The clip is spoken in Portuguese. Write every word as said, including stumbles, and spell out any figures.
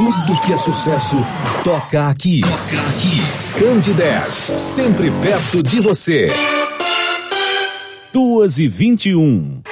Tudo que é sucesso, toca aqui. Toca aqui. Candidez, sempre perto de você. duas e vinte e um.